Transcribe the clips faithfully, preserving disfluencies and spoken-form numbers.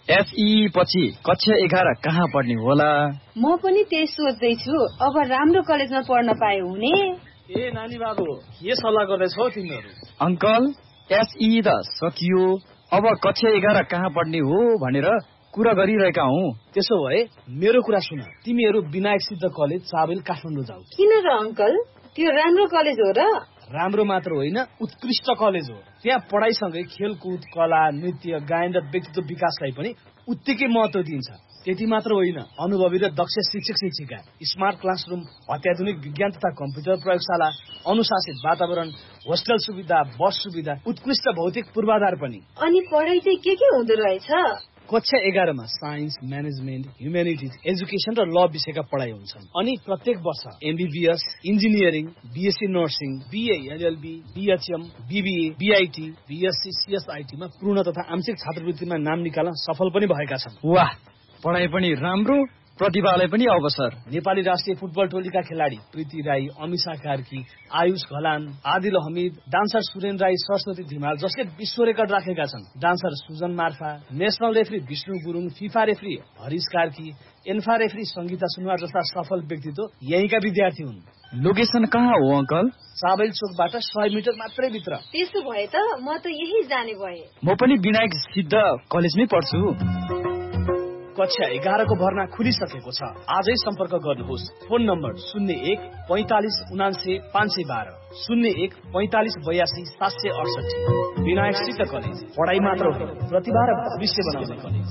एसई पछि कक्षा एघार कहाँ पढ्ने होला? म पनि त्यही सोच्दैछु। अब राम्रो कलेजमा पढ्न पाए हुने। ए नानी बाबु, के सल्लाह गर्दैछौ तिमीहरू? अङ्कल, एसई त सकियो, अब कक्षा एघार कहाँ पढ्ने हो भनेर कुरा गरिरहेका हौ। त्यसो भए मेरो कुरा सुन, तिमीहरू विनायक सिद्ध कलेज चाबेल काठमाडौँ जाऊ। किन र अङ्कल, त्यो राम्रो कलेज हो र? राम्रो मात्र होइन, उत्कृष्ट कलेज हो। त्यहाँ पढाइसँगै खेलकुद, कला, नृत्य, गायन र व्यक्तित्व विकासलाई पनि उत्तिकै महत्त्व दिन्छ। त्यति मात्र होइन, अनुभवी र दक्ष शिक्षक शिक्षिका, स्मार्ट क्लासरुम, अत्याधुनिक विज्ञान तथा कम्प्युटर प्रयोगशाला, अनुशासित वातावरण, होस्टेल सुविधा, बस सुविधा, उत्कृष्ट भौतिक पूर्वाधार पनि। अनि पढाइ चाहिँ के के हुँदो रहेछ? कक्षा एघारमा साइन्स, म्यानेजमेन्ट, ह्युमेनिटिज, एजुकेसन र ल विषयका पढाइ हुन्छन्। अनि प्रत्येक वर्ष MBBS, engineering, BSc nursing, BA LLB, BHM, BBA, BIT, BSc, सीएसआईटीमा पूर्ण तथा आंशिक छात्रवृत्तिमा नाम निकाल्न सफल पनि भएका छन्। वाह, पढाइ पनि राम्रो, प्रतिभालाई पनि अवसर। नेपाली राष्ट्रिय फुटबल टोलीका खेलाडी प्रीति राई, अमिषा कार्की, आयुष घलान, आदिल हमिद, डान्सर सुरेन राई, सरस्वती धिमाल जसले विश्व रेकर्ड राखेका छन्, dancer Sujan Marpha, national referee Vishnu Gurung, FIFA referee Harish Karki, ANFA referee Sangeeta Sunuwar जस्ता सफल व्यक्तित्व यहीँका विद्यार्थी हुन्। लोकेसन कहाँ हो अङ्कल? चाबेल चोकबाट सय मिटर मात्रै भित्र। त्यसो भए त म त यही जाने भए। म पनि विनायक सिद्ध कलेजमै पढ्छु। कक्षा एघारको भर्ना खुलिसकेको छ। आजै सम्पर्क गर्नुहोस्। फोन नम्बर शून्य एक पैंतालिस उनान्से पाँच सय बाह्र, शून्य एक पैंतालिस बयासी सात सय अडसठी। विनायक सिद्ध कलेज, पढाइ मात्र हो, प्रतिभा र भविष्य बनाउने कलेज।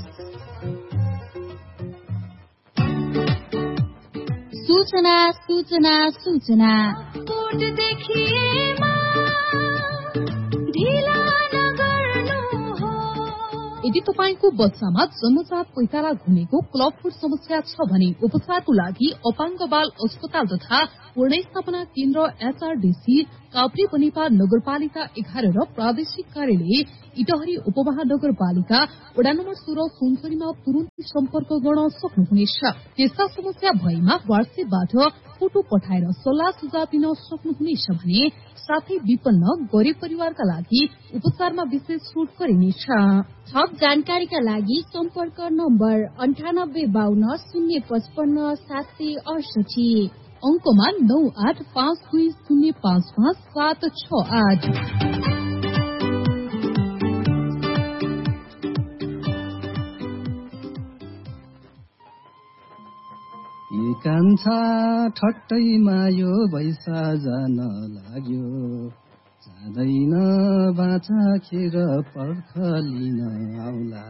सूचना सूचना सूचना यदि तपाईंको बच्चामा जन्मजात पैताला घुमेको क्लबफुट समस्या छ भने उपचारको लागि अपाङ्ग बाल अस्पताल तथा पूर्णस्थापना केन्द्र एसआरडीसी काभ्रे बनेपा नगरपालिका एघार र प्रादेशिक कार्यालय इटहरी उपमहानगरपालिका वडा नम्बर सोह्र सुनसरीमा तुरन्तै सम्पर्क गर्न सक्नुहुनेछ। त्यस्ता समस्या भएमा वाट्सएपबाट फोटो पठाएर सल्लाह सुझाव दिन सक्नुहुनेछ भने साथै विपन्न गरिब परिवारका लागि उपचारमा विशेष छुट गरिनेछ। थप जानकारीका लागि सम्पर्क नम्बर अन्ठानब्बे बाहन्न शून्य पचपन्न सात सय अडसठी, अंकमा नौ आठ पाँच दुई शून्य पाँच पाँच सात छ आठ। कान्छा ठट्टैमा यो बैसा जान लाग्यो, जाँदैन बाचा खेर पर्ख लिन आउला।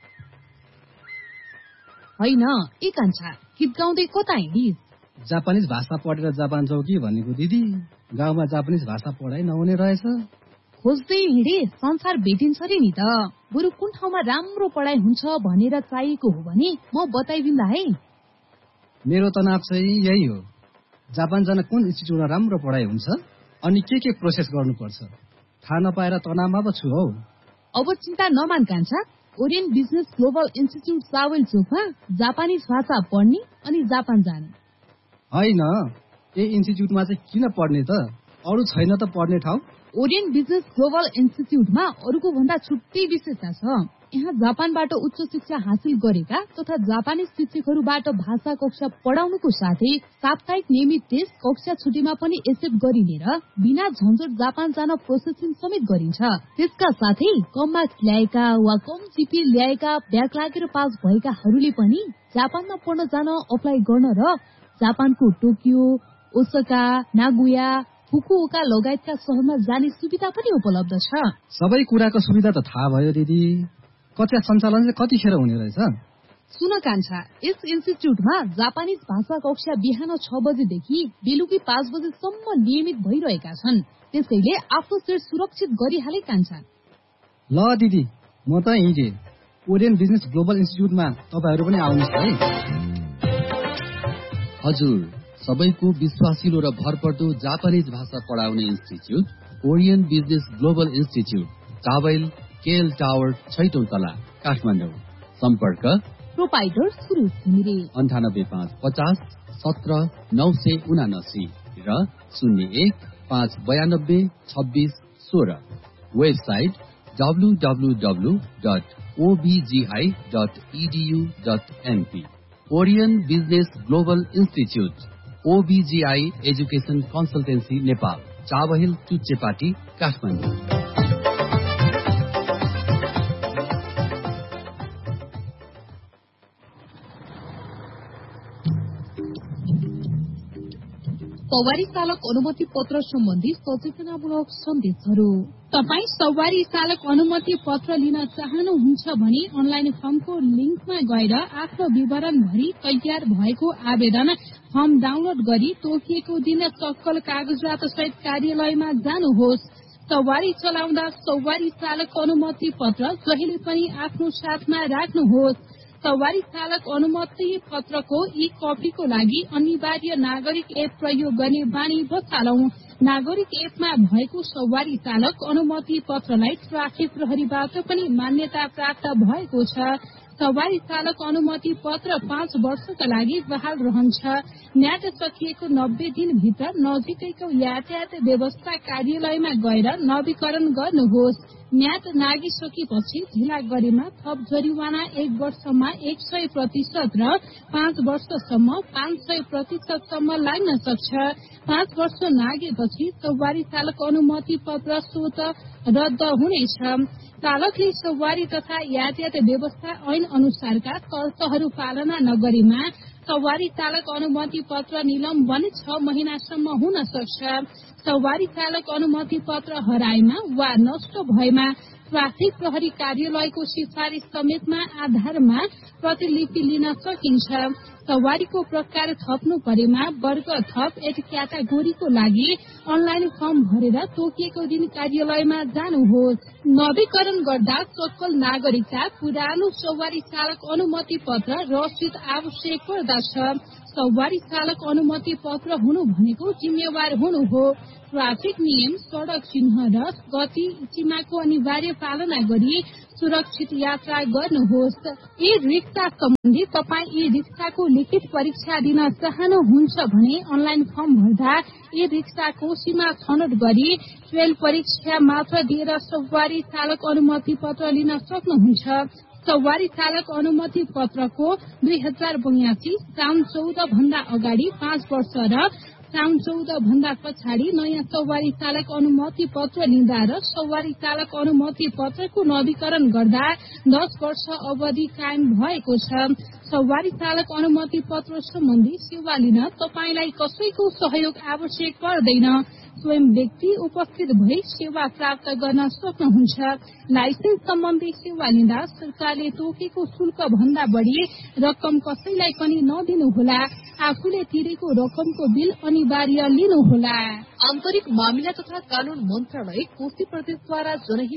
होइन ए कान्छा, गीत गाउँदै कता हिँडिस्? जापानिज भाषा पढेर जापान जाऊ कि भनेको दिदी, गाउँमा जापानिज भाषा पढाइ नहुने रहेछ। खोज्दै हिँडे संसार भेटिन्छ रे नि त। बरु कुन ठाउँमा राम्रो पढाइ हुन्छ भनेर चाहिएको हो भने म बताइदिन्दा है। मेरो तनाव चाहिँ यही हो, जापान जान कुन इन्स्टिट्युटमा राम्रो पढाइ हुन्छ अनि के के प्रोसेस गर्नुपर्छ थाहा नपाएर तनावमा पो छु हौ। अब चिन्ता नमान कान्छा, ओरियन बिजनेस ग्लोबल इन्स्टिट्युट चावल चोकमा जापानिज भाषा पढ्ने अनि जापान जाने। होइन, ए इन्स्टिट्युटमा चाहिँ किन पढ्ने त? अरू छैन त पढ्ने ठाउँ? ओरियन बिजनेस ग्लोबल इन्स्टिट्युटमा अरूको भन्दा छुट्टै विशेषता छ। यहाँ जापानबाट उच्च शिक्षा हासिल गरेका तथा जापानिज शिक्षकहरूबाट भाषा कक्षा पढाउनुको साथै साप्ताहिक नियमित टेस्ट कक्षा छुट्टीमा पनि एक्सेप्ट गरिने र बिना झन्झट जापान जान प्रोसेसिङ समेत गरिन्छ। त्यसका साथै कम मार्क्स ल्याएका वा कम जिपी ल्याएका ब्याक लागेर पास भएकाहरूले पनि जापानमा पढ्न जान अप्लाई गर्न र जापानको टोकियो, ओसाका, नागोया, फुकुओका लगायतका शहरमा जाने सुविधा पनि उपलब्ध छ। सबै कुराको सुविधा त थाहा भयो दिदी, कक्षा सञ्चालन चाहिँ कतिखेर हुने रहेछ? सुन कान्छा, यस इन्स्टिट्युटमा जापानिज भाषा कक्षा बिहान छ बजेदेखि बेलुकी पाँच बजेसम्म नियमित भइरहेका छन्। त्यसैले आफ्नो सेट सुरक्षित गरिहाले कान्छा। ल दिदी, म त हिँडे। ओरियन बिजनेस ग्लोबल इन्स्टिट्युटमा तपाईहरू पनि आउनुहोस् है। हजुर, सबैको विश्वासिलो र भरपर्दो जापानिज भाषा पढाउने institute Orion business global institute, चाबैल KL tower, छैटौं तला, काठमाडौँ। सम्पर्क प्रोपाइटर सुरेश घिमिरे, अन्ठानब्बे पाँच पचास सत्र नौ सय उनासी र शून्य एक पाँच बयानब्बे छब्बिस सोह्र। Website W W W dot O B G I dot E D you dot an P. Orion business global institute O B G I education consultancy Nepal, Chabahil Chuchepati Kathmandu. सवारी चालक अनुमति पत्र सम्बन्धी सचेतनामूलक सन्देशहरू। तपाई सवारी चालक अनुमति पत्र लिन चाहनुहुन्छ भने अनलाइन फर्मको लिंकमा गएर आफ्नो विवरण भरी तयार भएको आवेदन फर्म डाउनलोड गरी तोकिएको दिन सक्कल कागजात सहित कार्यालयमा जानुहोस्। सवारी चलाउँदा सवारी चालक अनुमति पत्र जहिले पनि आफ्नो साथमा राख्नुहोस्। सवारी चालक अनुमति पत्रको ई कपीको लागि अनिवार्य नागरिक एप प्रयोग गर्ने बानी बचालौं। नागरिक एपमा भएको सवारी चालक अनुमति पत्रलाई ट्राफिक प्रहरीबाट पनि मान्यता प्राप्त भएको छ। सवारी चालक अनुमति पत्र पाँच वर्षका लागि बहाल रहन्छ। म्याद सकिएको नब्बे दिनभित्र नजिकैको यातायात व्यवस्था कार्यालयमा गएर नवीकरण गर्नुहोस्। म्याद नागिसकेपछि ढिला गरेमा थप जरिवाना एक वर्षमा एक सय प्रतिशत र पाँच वर्षसम्म पाँच सय प्रतिशतसम्म लाग्न सक्छ। पाँच वर्ष नागेपछि सवारी चालक अनुमति पत्र स्वत रद्द हुनेछ। चालकले सवारी तथा यातायात व्यवस्था ऐन अनुसारका शर्तहरू पालना नगरेमा सवारी चालक अनुमति पत्र निलम्बन छ महिनासम्म हुन सक्छ। सवारी चालक अनुमति पत्र हराएमा वा नष्ट भएमा ट्राफिक प्रहरी कार्यालयको सिफारिस समेतमा आधारमा प्रतिलिपि लिन सकिन्छ। सवारीको प्रकार थप्नु परेमा वर्ग थप एक क्याटेगोरीको लागि अनलाइन फर्म भरेर तोकिएको दिन कार्यालयमा जानुहोस्। नवीकरण गर्दा सक्कल नागरिकता पुरानो सवारी चालक अनुमति पत्र रसिद आवश्यक पर्दछ। सवारी चालक अनुमति पत्र हुनु भनेको जिम्मेवार हुनु हो। ट्राफिक नियम, सड़क चिन्ह र गति सीमाको अनिवार्य पालना गरी सुरक्षित यात्रा गर्नुहोस्। ई रिक्सा सम्बन्धी तपाई ई रिक्साको लिखित परीक्षा दिन चाहनुहुन्छ भने अनलाइन फर्म भर्दा ई रिक्साको सीमा छनौट गरी ट्रेल परीक्षा मात्र दिएर सवारी चालक अनुमति पत्र लिन सक्नुहुन्छ। सवारी चालक अनुमति पत्रको दुई हजार बयासी साउन चौध भन्दा अगाडि पाँच वर्ष र साउन चौध भन्दा पछाडि नयाँ सवारी चालक अनुमति पत्र लिँदा र सवारी चालक अनुमति पत्रको नवीकरण गर्दा दस वर्ष अवधि कायम भएको छ। सवारी चालक अनुमति पत्र सम्बन्धी सेवा लिन तपाईलाई कसैको सहयोग आवश्यक पर्दैन। स्वयं व्यक्ति उपस्थित भई सेवा प्राप्त गर्न सक्नुहुन्छ। लाइसेन्स सम्बन्धी सेवा लिँदा सरकारले तोकेको शुल्क भन्दा बढी रकम कसैलाई पनि नदिनुहोला। आफूले तिरेको रकमको बिल अनिवार्य लिनुहोला। आन्तरिक मामिला तथा कानून मन्त्रालय कोशी प्रदेशद्वारा जनहित